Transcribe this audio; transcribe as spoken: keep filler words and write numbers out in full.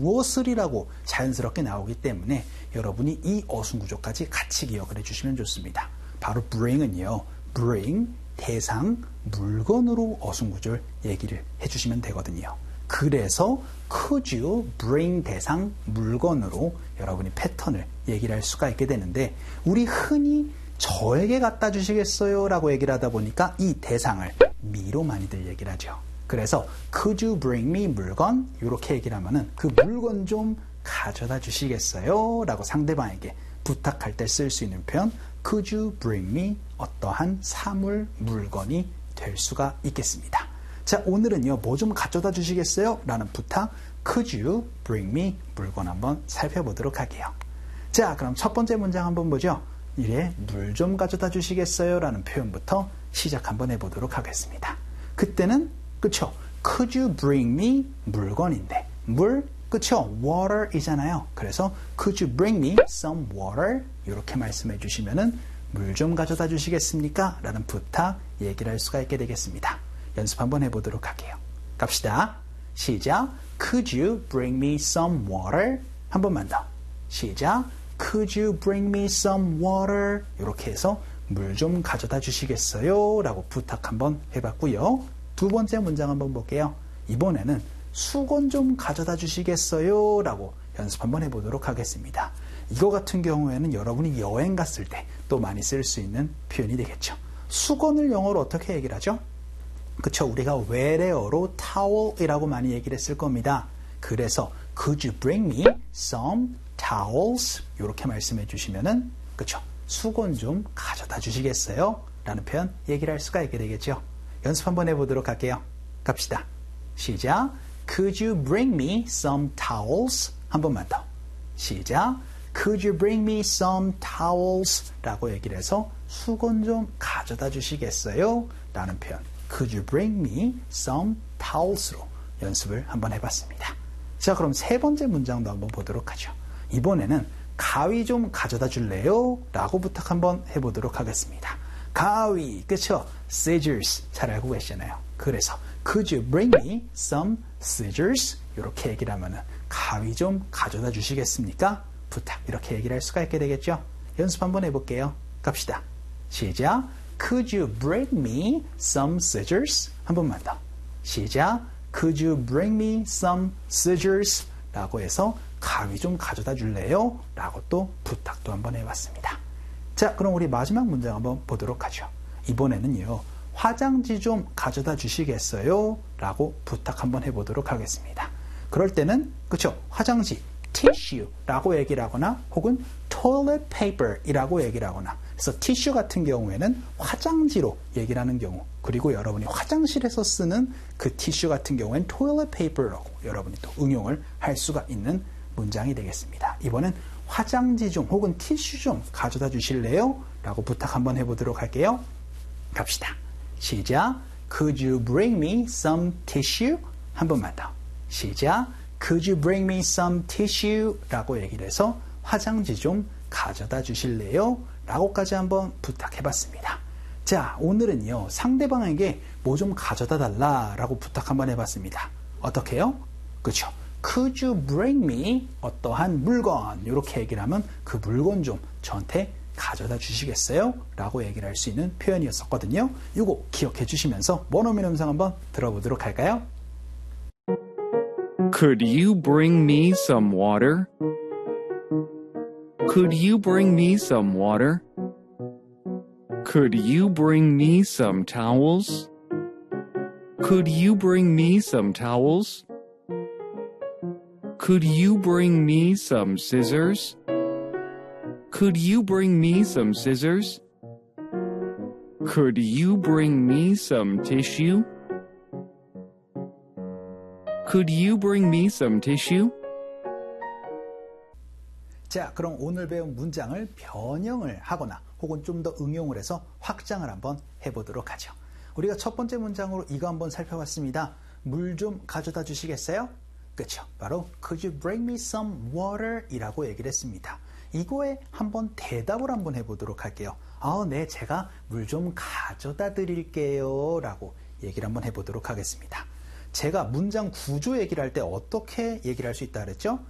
무엇을이라고 자연스럽게 나오기 때문에 여러분이 이 어순구조까지 같이 기억을 해주시면 좋습니다. 바로 bring은요. bring, 대상, 물건으로 어순구조를 얘기를 해주시면 되거든요. 그래서 could you bring 대상, 물건으로 여러분이 패턴을 얘기를 할 수가 있게 되는데 우리 흔히 저에게 갖다 주시겠어요? 라고 얘기를 하다 보니까 이 대상을 me로 많이들 얘기를 하죠. 그래서 could you bring me 물건? 이렇게 얘기를 하면은 그 물건 좀 가져다 주시겠어요? 라고 상대방에게 부탁할 때 쓸 수 있는 표현 could you bring me 어떠한 사물, 물건이 될 수가 있겠습니다. 자, 오늘은요, 뭐 좀 가져다 주시겠어요? 라는 부탁, could you bring me 물건 한번 살펴보도록 할게요. 자, 그럼 첫 번째 문장 한번 보죠. 이래 물 좀 가져다 주시겠어요? 라는 표현부터 시작 한번 해보도록 하겠습니다. 그때는, 그쵸? could you bring me 물건인데, 물, 그쵸? water 이잖아요. 그래서 could you bring me some water? 이렇게 말씀해 주시면은 물 좀 가져다 주시겠습니까? 라는 부탁 얘기를 할 수가 있게 되겠습니다. 연습 한번 해보도록 할게요. 갑시다. 시작. Could you bring me some water? 한 번만 더. 시작. Could you bring me some water? 이렇게 해서 물 좀 가져다 주시겠어요? 라고 부탁 한번 해봤고요. 두 번째 문장 한번 볼게요. 이번에는 수건 좀 가져다 주시겠어요? 라고 연습 한번 해보도록 하겠습니다. 이거 같은 경우에는 여러분이 여행 갔을 때 또 많이 쓸 수 있는 표현이 되겠죠. 수건을 영어로 어떻게 얘기를 하죠? 그쵸? 우리가 웨레어로 타월이라고 많이 얘기를 했을 겁니다. 그래서 could you bring me some towels? 이렇게 말씀해 주시면은 그쵸? 수건 좀 가져다 주시겠어요? 라는 표현 얘기를 할 수가 있게 되겠죠. 연습 한번 해보도록 할게요. 갑시다. 시작. Could you bring me some towels? 한 번만 더. 시작. Could you bring me some towels? 라고 얘기를 해서 수건 좀 가져다 주시겠어요? 라는 표현. Could you bring me some towels로 연습을 한번 해봤습니다. 자, 그럼 세 번째 문장도 한번 보도록 하죠. 이번에는 가위 좀 가져다 줄래요? 라고 부탁 한번 해보도록 하겠습니다. 가위, 그쵸? scissors 잘 알고 계시잖아요. 그래서 Could you bring me some scissors? 이렇게 얘기를 하면은 가위 좀 가져다 주시겠습니까? 부탁 이렇게 얘기를 할 수가 있게 되겠죠. 연습 한번 해볼게요. 갑시다. 시작. Could you bring me some scissors? 한 번만 더. 시작. Could you bring me some scissors? 라고 해서 가위 좀 가져다 줄래요? 라고 또 부탁도 한번 해봤습니다. 자, 그럼 우리 마지막 문장 한번 보도록 하죠. 이번에는요. 화장지 좀 가져다 주시겠어요? 라고 부탁 한번 해보도록 하겠습니다. 그럴 때는 그쵸? 화장지, tissue라고 얘기를 하거나 혹은 toilet paper이라고 얘기를 하거나 그래서 티슈 같은 경우에는 화장지로 얘기를 하는 경우 그리고 여러분이 화장실에서 쓰는 그 티슈 같은 경우에는 toilet paper라고 여러분이 또 응용을 할 수가 있는 문장이 되겠습니다. 이번엔 화장지 좀 혹은 티슈 좀 가져다 주실래요? 라고 부탁 한번 해보도록 할게요. 갑시다. 시작. Could you bring me some tissue? 한 번만 더. 시작. Could you bring me some tissue? 라고 얘기를 해서 화장지 좀 가져다 주실래요? 라고까지 한번 부탁해봤습니다. 자, 오늘은요. 상대방에게 뭐 좀 가져다 달라 라고 부탁 한번 해봤습니다. 어떻게요? 그렇죠. Could you bring me 어떠한 물건 이렇게 얘기를 하면 그 물건 좀 저한테 가져다 주시겠어요? 라고 얘기를 할 수 있는 표현이었었거든요. 이거 기억해 주시면서 원어민 음성 한번 들어보도록 할까요? Could you bring me some water? Could you bring me some water? Could you bring me some towels? Could you bring me some towels? Could you bring me some scissors? Could you bring me some scissors? Could you bring me some tissue? Could you bring me some tissue? 자, 그럼 오늘 배운 문장을 변형을 하거나 혹은 좀 더 응용을 해서 확장을 한번 해보도록 하죠. 우리가 첫 번째 문장으로 이거 한번 살펴봤습니다. 물 좀 가져다 주시겠어요? 그렇죠. 바로 Could you bring me some water? 이라고 얘기를 했습니다. 이거에 한번 대답을 한번 해보도록 할게요. 아, 네, 제가 물 좀 가져다 드릴게요. 라고 얘기를 한번 해보도록 하겠습니다. 제가 문장 구조 얘기를 할 때 어떻게 얘기를 할 수 있다 그랬죠?